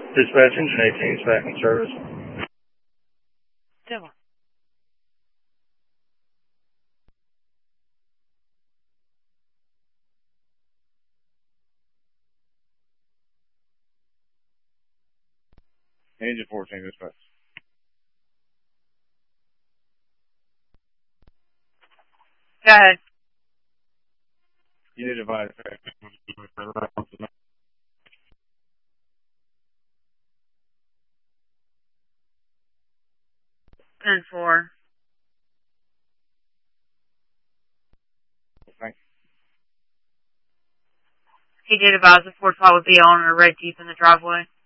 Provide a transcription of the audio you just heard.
Dispatch engine 18 is back in service. Devil. Engine 14 dispatch. Go ahead. You need to advise. 10-4. Thank you. He did advise the Ford Fly would be on or red Jeep in the driveway.